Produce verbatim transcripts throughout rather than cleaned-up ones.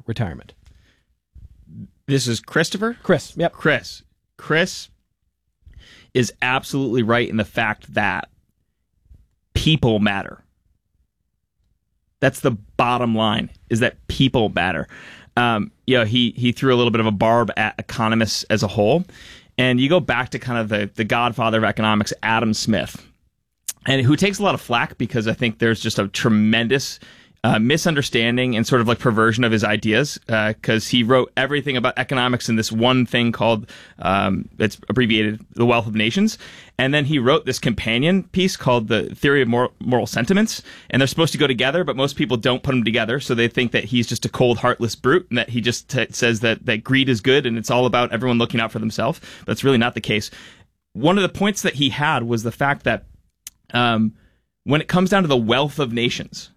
retirement. This is Christopher? Chris, yep. Chris. Chris is absolutely right in the fact that people matter. That's the bottom line, is that people matter. Um, you know, he, he threw a little bit of a barb at economists as a whole. And you go back to kind of the, the godfather of economics, Adam Smith, and who takes a lot of flack because I think there's just a tremendous uh, misunderstanding and sort of like perversion of his ideas, because uh, he wrote everything about economics in this one thing called, um, it's abbreviated, The Wealth of Nations. And then he wrote this companion piece called The Theory of Moral, Moral Sentiments. And they're supposed to go together, but most people don't put them together. So they think that he's just a cold, heartless brute and that he just t- says that, that greed is good and it's all about everyone looking out for themselves. But it's really not the case. One of the points that he had was the fact that um, when it comes down to the wealth of nations,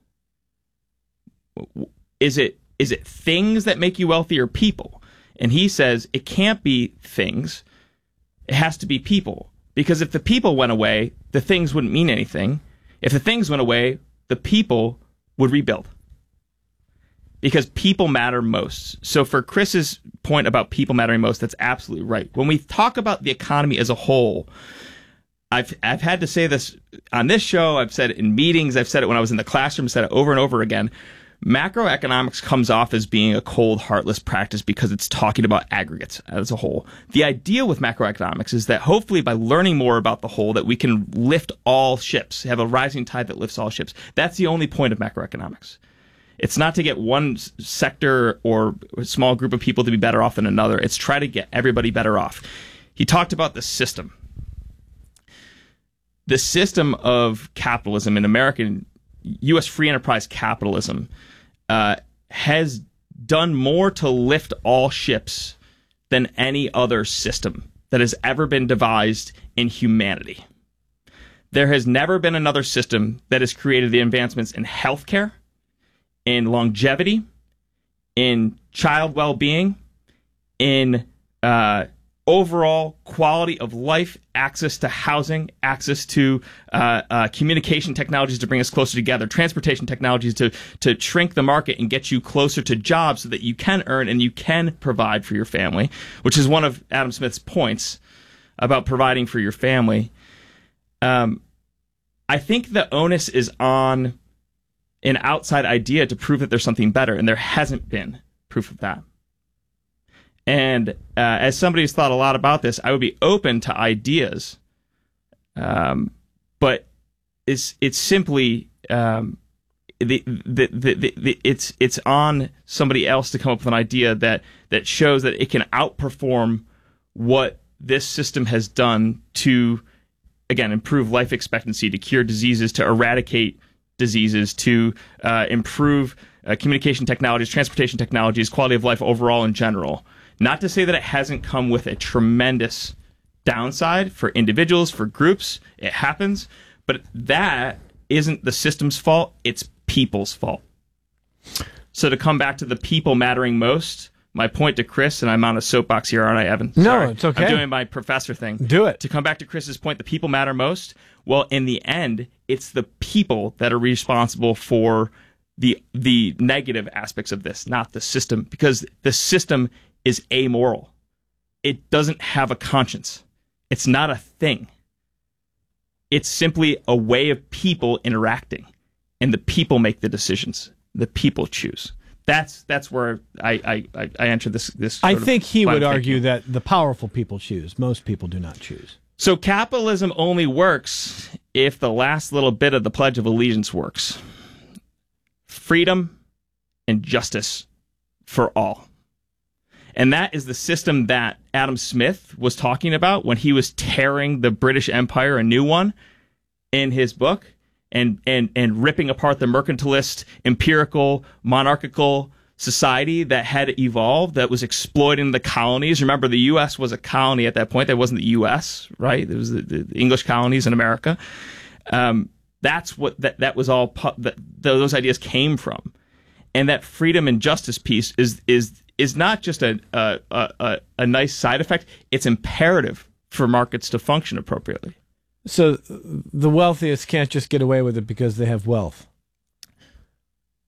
is it is it things that make you wealthy or people? And he says it can't be things. It has to be people. Because if the people went away, the things wouldn't mean anything. If the things went away, the people would rebuild. Because people matter most. So for Chris's point about people mattering most, that's absolutely right. When we talk about the economy as a whole, I've I've had to say this on this show, I've said it in meetings, I've said it when I was in the classroom, said it over and over again. Macroeconomics comes off as being a cold, heartless practice because it's talking about aggregates as a whole. The idea with macroeconomics is that hopefully by learning more about the whole, that we can lift all ships, have a rising tide that lifts all ships. That's the only point of macroeconomics. It's not to get one sector or a small group of people to be better off than another. It's try to get everybody better off. He talked about the system. The system of capitalism in American U S free enterprise capitalism uh, has done more to lift all ships than any other system that has ever been devised in humanity. There has never been another system that has created the advancements in healthcare, in longevity, in child well-being, in uh, overall quality of life, access to housing, access to uh, uh, communication technologies to bring us closer together, transportation technologies to to shrink the market and get you closer to jobs so that you can earn and you can provide for your family, which is one of Adam Smith's points about providing for your family. Um, I think the onus is on an outside idea to prove that there's something better, and there hasn't been proof of that. And uh, as somebody who's thought a lot about this, I would be open to ideas, um, but it's it's simply um, the, the, the, the, the it's it's on somebody else to come up with an idea that that shows that it can outperform what this system has done to, again, improve life expectancy, to cure diseases, to eradicate diseases, to uh, improve uh, communication technologies, transportation technologies, quality of life overall in general. Not to say that it hasn't come with a tremendous downside for individuals, for groups. It happens. But that isn't the system's fault. It's people's fault. So to come back to the people mattering most, my point to Chris, and I'm on a soapbox here, aren't I, Evan? No, Sorry. it's okay. I'm doing my professor thing. Do it. To come back to Chris's point, the people matter most. Well, in the end, it's the people that are responsible for the the negative aspects of this, not the system, because the system is amoral. It doesn't have a conscience. It's not a thing. It's simply a way of people interacting, and the people make the decisions. The people choose. That's that's where I I, I enter this this. I think he would thinking. argue that the powerful people choose. Most people do not choose. So capitalism only works if the last little bit of the Pledge of Allegiance works. Freedom and justice for all. And that is the system that Adam Smith was talking about when he was tearing the British Empire a new one in his book and, and, and ripping apart the mercantilist, empirical, monarchical society that had evolved, that was exploiting the colonies. Remember, the U S was a colony at that point. That wasn't the U S, right? It was the, the English colonies in America. Um, that's what that, that was all, pu- that those ideas came from. And that freedom and justice piece is is is not just a a, a a nice side effect. It's imperative for markets to function appropriately. So the wealthiest can't just get away with it because they have wealth.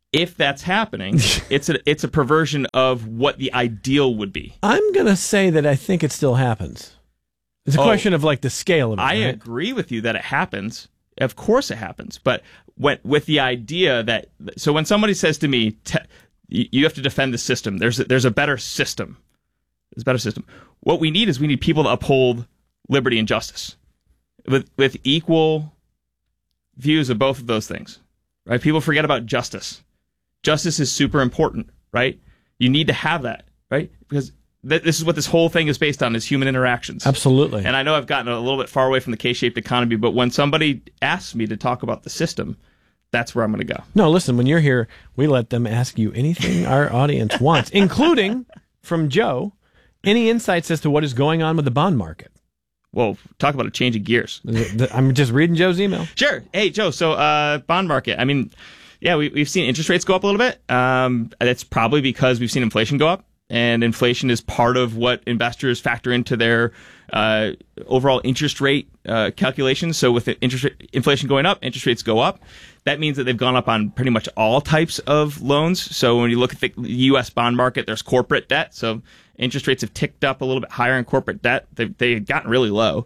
if that's happening, it's a it's a perversion of what the ideal would be. I'm going to say that I think it still happens. It's a Oh, question of like the scale of it. I right? agree with you that it happens. Of course it happens. But when, with the idea that, so when somebody says to me, te, you you have to defend the system, there's a, there's a better system. There's a better system. What we need is we need people to uphold liberty and justice with with equal views of both of those things. Right? People forget about justice. Justice is super important, right? You need to have that, right? Because th- this is what this whole thing is based on, is human interactions. Absolutely. And I know I've gotten a little bit far away from the K-shaped economy, but when somebody asks me to talk about the system, that's where I'm going to go. No, listen, when you're here, we let them ask you anything our audience wants, including from Joe, any insights as to what is going on with the bond market. Well, talk about a change of gears. I'm just reading Joe's email. Sure. Hey, Joe, so uh, bond market. I mean, yeah, we, we've seen interest rates go up a little bit. Um, that's probably because we've seen inflation go up, and inflation is part of what investors factor into their uh, overall interest rate uh, calculations. So with the interest rate, inflation going up, interest rates go up. That means that they've gone up on pretty much all types of loans. So when you look at the U S bond market, there's corporate debt. So interest rates have ticked up a little bit higher in corporate debt. They've, they've gotten really low.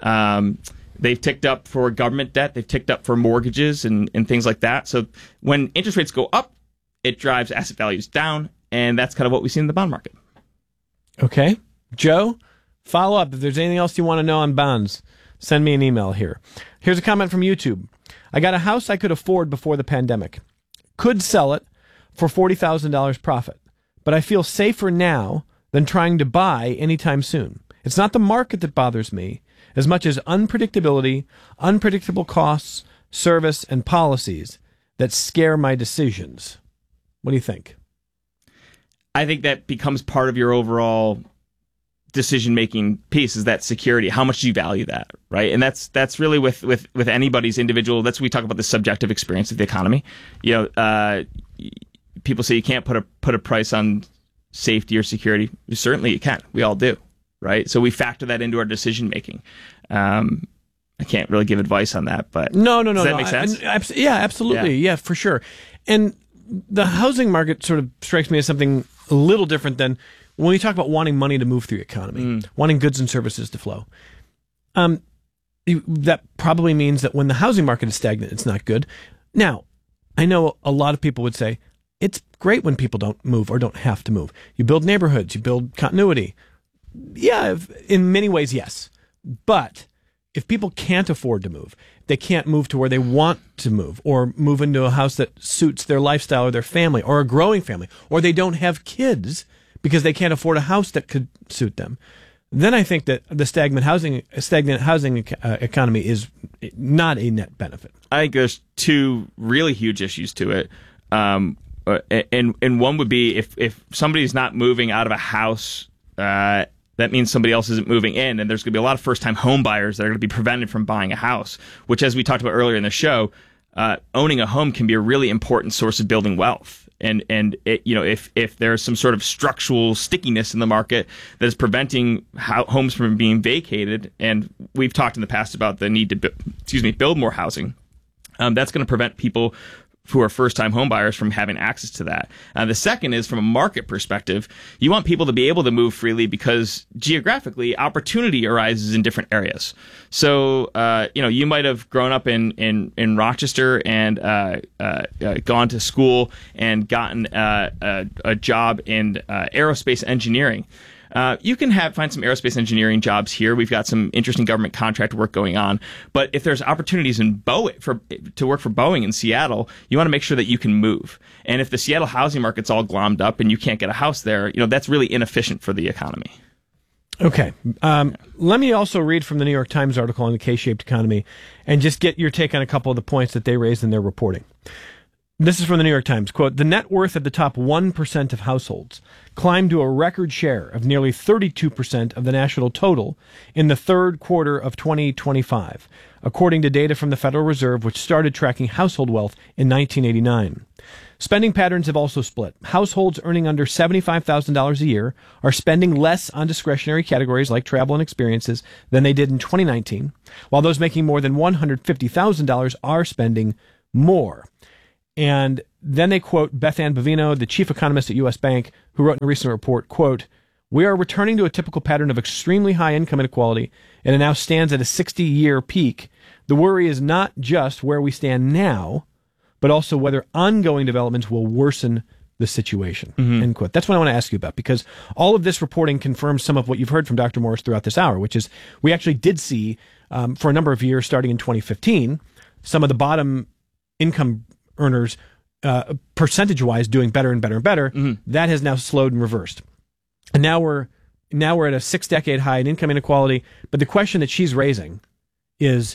Um, They've ticked up for government debt. They've ticked up for mortgages and, and things like that. So when interest rates go up, it drives asset values down, and that's kind of what we see in the bond market. Okay. Joe, follow up. If there's anything else you want to know on bonds, send me an email here. Here's a comment from YouTube. I got a house I could afford before the pandemic. Could sell it for forty thousand dollars profit, but I feel safer now than trying to buy anytime soon. It's not the market that bothers me as much as unpredictability, unpredictable costs, service, and policies that scare my decisions. What do you think? I think that becomes part of your overall decision-making piece, is that security. How much do you value that, right? And that's that's really with, with, with anybody's individual. That's what we talk about, the subjective experience of the economy. You know, uh, people say you can't put a put a price on safety or security. Certainly you can. We all do. Right, so we factor that into our decision making. Um, I can't really give advice on that, but no, no, no, does that no. make sense? I, I, yeah, absolutely, yeah. yeah, for sure. And the housing market sort of strikes me as something a little different than when we talk about wanting money to move through the economy, mm. wanting goods and services to flow. Um, that probably means that when the housing market is stagnant, it's not good. Now, I know a lot of people would say it's great when people don't move or don't have to move. You build neighborhoods, you build continuity. Yeah, in many ways, yes. But if people can't afford to move, they can't move to where they want to move, or move into a house that suits their lifestyle or their family, or a growing family, or they don't have kids because they can't afford a house that could suit them, then I think that the stagnant housing stagnant housing uh, economy is not a net benefit. I think there's two really huge issues to it. Um, and, and one would be if, if somebody's not moving out of a house, uh, that means somebody else isn't moving in, and there's going to be a lot of first-time home buyers that are going to be prevented from buying a house, which, as we talked about earlier in the show, uh, owning a home can be a really important source of building wealth. And and it, you know, if if there's some sort of structural stickiness in the market that is preventing ho- homes from being vacated, and we've talked in the past about the need to bu- excuse me build more housing, um, that's going to prevent people who are first-time home buyers from having access to that. Uh, the second is, from a market perspective, you want people to be able to move freely because geographically, opportunity arises in different areas. So, uh, you know, you might have grown up in in, in Rochester and uh, uh, uh, gone to school and gotten uh, a, a job in uh, aerospace engineering. Uh, you can have find some aerospace engineering jobs here. We've got some interesting government contract work going on. But if there's opportunities in Boeing for to work for Boeing in Seattle, you want to make sure that you can move. And if the Seattle housing market's all glommed up and you can't get a house there, you know, that's really inefficient for the economy. Okay. Um, let me also read from the New York Times article on the K-shaped economy and just get your take on a couple of the points that they raised in their reporting. This is from the New York Times. Quote, the net worth of the top one percent of households climbed to a record share of nearly thirty-two percent of the national total in the third quarter of twenty twenty-five, according to data from the Federal Reserve, which started tracking household wealth in nineteen eighty-nine. Spending patterns have also split. Households earning under seventy-five thousand dollars a year are spending less on discretionary categories like travel and experiences than they did in twenty nineteen, while those making more than one hundred fifty thousand dollars are spending more. And then they quote Beth Ann Bovino, the chief economist at U S Bank, who wrote in a recent report, quote, "We are returning to a typical pattern of extremely high income inequality, and it now stands at a sixty-year peak. The worry is not just where we stand now, but also whether ongoing developments will worsen the situation." Mm-hmm. End quote. That's what I want to ask you about, because all of this reporting confirms some of what you've heard from Doctor Morris throughout this hour, which is we actually did see, um, for a number of years, starting in twenty fifteen, some of the bottom income earners, uh, percentage-wise, doing better and better and better. Mm-hmm. That has now slowed and reversed. And now we're now we're at a six-decade high in income inequality. But the question that she's raising is,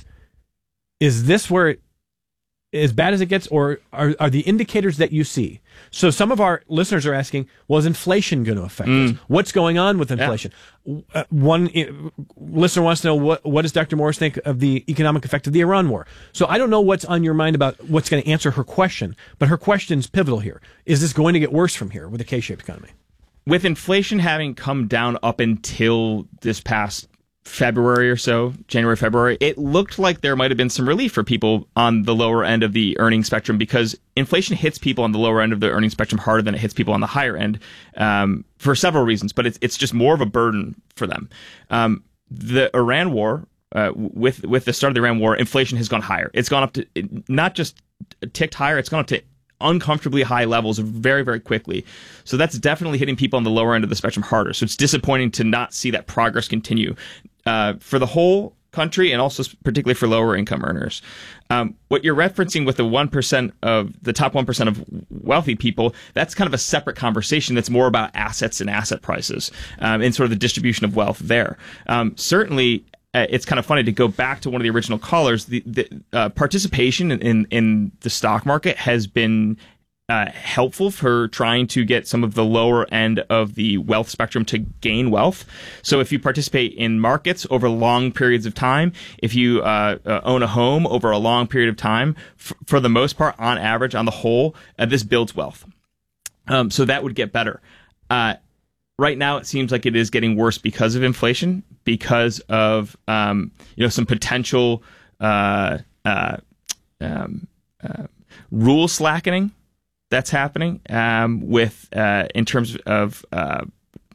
is this where it, as bad as it gets, or are, are the indicators that you see? So some of our listeners are asking, well, is inflation going to affect mm. us? What's going on with inflation? Yeah. Uh, one uh, listener wants to know, what, what does Doctor Morris think of the economic effect of the Iran war? So I don't know what's on your mind about what's going to answer her question, but her question's pivotal here. Is this going to get worse from here with a K-shaped economy? With inflation having come down up until this past February or so, January, February, it looked like there might have been some relief for people on the lower end of the earnings spectrum, because inflation hits people on the lower end of the earnings spectrum harder than it hits people on the higher end, um, for several reasons, but it's, it's just more of a burden for them. Um, the Iran war, uh, with, with the start of the Iran war, inflation has gone higher. It's gone up to, not just ticked higher, it's gone up to uncomfortably high levels very, very quickly. So that's definitely hitting people on the lower end of the spectrum harder. So it's disappointing to not see that progress continue uh, for the whole country, and also particularly for lower income earners. Um, what you're referencing with the one percent of the top one percent of wealthy people, that's kind of a separate conversation that's more about assets and asset prices, um, and sort of the distribution of wealth there. Um, certainly, Uh, it's kind of funny to go back to one of the original callers. The, the uh, participation in, in, in the stock market has been uh, helpful for trying to get some of the lower end of the wealth spectrum to gain wealth. So if you participate in markets over long periods of time, if you uh, uh, own a home over a long period of time, f- for the most part, on average, on the whole, uh, this builds wealth. Um, so that would get better. Uh, Right now, it seems like it is getting worse because of inflation, because of um, you know some potential uh, uh, um, uh, rule slackening that's happening um, with uh, in terms of uh,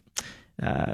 uh,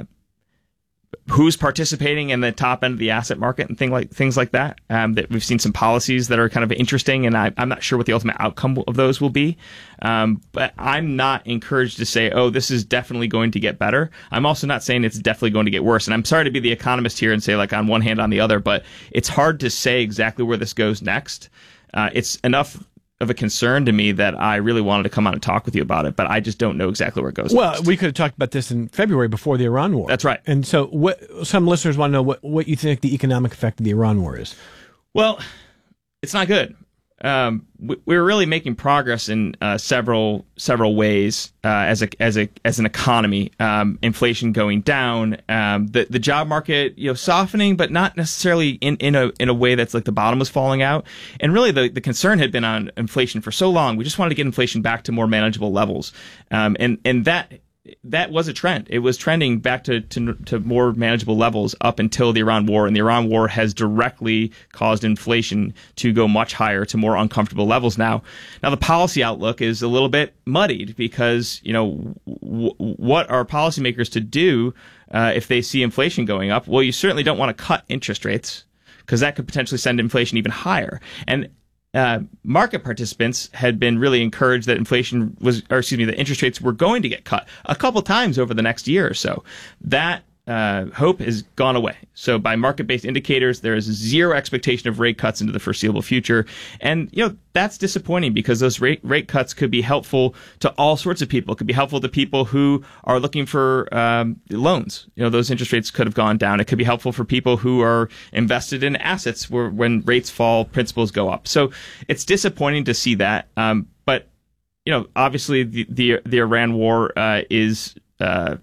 who's participating in the top end of the asset market and thing like things like that. Um, that we've seen some policies that are kind of interesting, and I, I'm not sure what the ultimate outcome of those will be. Um, but I'm not encouraged to say, oh, this is definitely going to get better. I'm also not saying it's definitely going to get worse. And I'm sorry to be the economist here and say, like, on one hand, on the other, but it's hard to say exactly where this goes next. Uh, it's enough of a concern to me that I really wanted to come on and talk with you about it, but I just don't know exactly where it goes. Well, next. We could have talked about this in February before the Iran war. That's right. And so what, some listeners want to know what, what you think the economic effect of the Iran war is. Well, it's not good. Um, we, we're really making progress in uh, several several ways uh, as a as a as an economy. Um, inflation going down, um, the the job market, you know, softening, but not necessarily in, in a in a way that's like the bottom was falling out. And really, the, the concern had been on inflation for so long. We just wanted to get inflation back to more manageable levels, um, and and that. That was a trend. It was trending back to, to to more manageable levels up until the Iran war, and the Iran war has directly caused inflation to go much higher to more uncomfortable levels now. Now, the policy outlook is a little bit muddied because, you know, w- what are policymakers to do uh, if they see inflation going up? Well, you certainly don't want to cut interest rates because that could potentially send inflation even higher. And Uh, market participants had been really encouraged that inflation was, or excuse me, that interest rates were going to get cut a couple times over the next year or so. That uh, hope has gone away. So by market-based indicators, there is zero expectation of rate cuts into the foreseeable future. And, you know, that's disappointing because those rate, rate cuts could be helpful to all sorts of people. It could be helpful to people who are looking for um, loans. You know, those interest rates could have gone down. It could be helpful for people who are invested in assets where when rates fall, principals go up. So it's disappointing to see that. Um, but, you know, obviously the, the, the Iran war uh, is... Uh,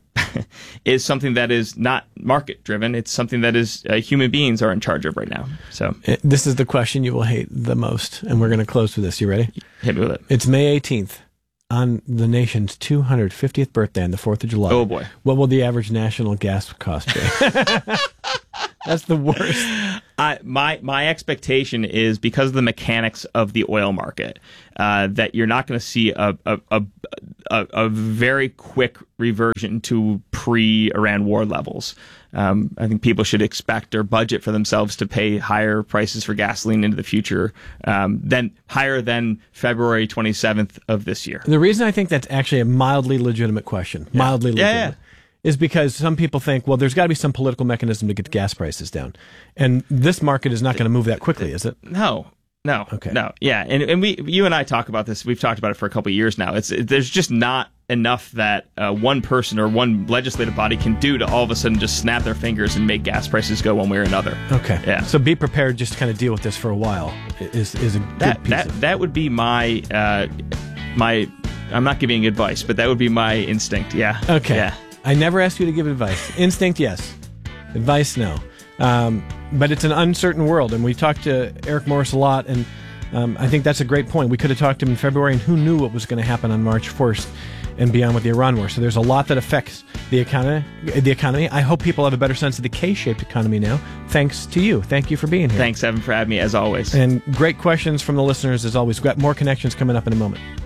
is something that is not market driven. It's something that is uh, human beings are in charge of right now. So this is the question you will hate the most, and we're going to close with this. You ready? Hit me with it. It's May eighteenth on the nation's two hundred fiftieth birthday on the fourth of July. Oh boy. What will the average national gas cost be? That's the worst. I, my my expectation is because of the mechanics of the oil market uh, that you're not going to see a a, a a a very quick reversion to pre-Iran war levels. Um, I think people should expect or budget for themselves to pay higher prices for gasoline into the future, um, than higher than February twenty-seventh of this year. The reason I think that's actually a mildly legitimate question, yeah. mildly yeah, legitimate. Yeah. is because some people think, well, there's got to be some political mechanism to get the gas prices down. And this market is not going to move that quickly, is it? No. No. Okay. No. Yeah. And and we, you and I talk about this. We've talked about it for a couple of years now. It's it, there's just not enough that uh, one person or one legislative body can do to all of a sudden just snap their fingers and make gas prices go one way or another. Okay. Yeah. So be prepared just to kind of deal with this for a while. Is is a good that piece that of that would be my uh, my. I'm not giving advice, but that would be my instinct. Yeah. Okay. Yeah. I never asked you to give advice. Instinct, yes. Advice, no. Um, but it's an uncertain world, and we talked to Eric Morris a lot, and um, I think that's a great point. We could have talked to him in February, and who knew what was going to happen on March first and beyond with the Iran war. So there's a lot that affects the economy. The economy. I hope people have a better sense of the K-shaped economy now, thanks to you. Thank you for being here. Thanks, Evan, for having me, as always. And great questions from the listeners, as always. We've got more connections coming up in a moment.